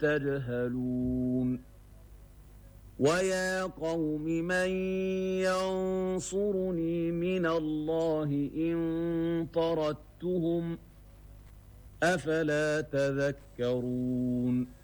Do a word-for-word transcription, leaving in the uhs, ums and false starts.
تجهلون ويا قوم من ينصرني من الله إن طردتهم أفلا تذكرون